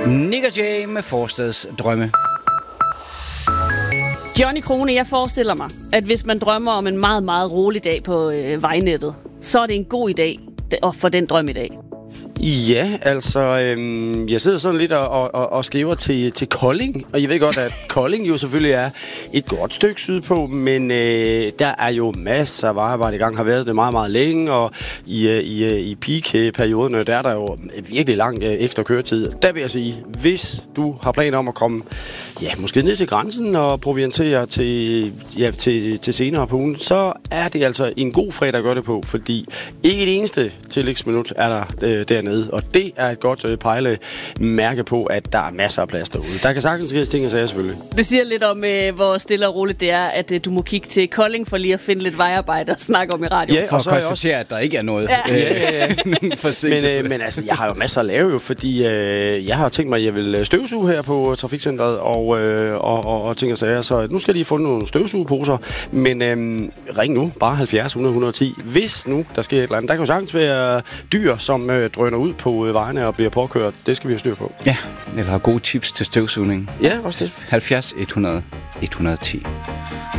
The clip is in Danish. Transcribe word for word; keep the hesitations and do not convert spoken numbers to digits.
Nick og Jay med Forstads drømme. Johnny Krone, jeg forestiller mig, at hvis man drømmer om en meget, meget rolig dag på øh, vejnettet, så er det en god idé at få den drøm i dag. Ja, altså, øhm, jeg sidder sådan lidt og, og, og skriver til, til Kolding, og jeg ved godt, at Kolding jo selvfølgelig er et godt stykke sydpå, men øh, der er jo masser af vejarbejde i gang, har været det meget, meget længe, og i, i, i peak-perioden, der er der jo virkelig lang øh, ekstra køretid. Der vil jeg sige, hvis du har planer om at komme, ja, måske ned til grænsen og proviantere til, ja, til, til senere på ugen, så er det altså en god fredag at gøre det på, fordi ikke det eneste tillægsminut er der øh, dernede. Og det er et godt øh, pejlemærke på, at der er masser af plads derude. Der kan sagtens ske ting, og sager selvfølgelig. Det siger lidt om, øh, hvor stille og roligt det er, at øh, du må kigge til Kolding for lige at finde lidt vejarbejde og snakke om i radio. Ja, for at konstatere, også... at der ikke er noget. Ja. Øh, ja, ja, ja. men, øh, men altså, jeg har jo masser at lave, jo, fordi øh, jeg har tænkt mig, at jeg vil støvsuge her på Trafikcentret, og, øh, og, og, og ting og sager. Så nu skal de få nogle støvsugeposer. Men øh, ring nu, bare halvfjerds hundrede et hundrede og ti, hvis nu der sker et eller andet. Der kan jo sagtens være dyr, som øh, drøner ud på øh, vejene og bliver påkørt. Det skal vi have styr på. Ja, eller gode tips til støvsugning. Ja, også det. halvfjerds hundrede et hundrede og ti.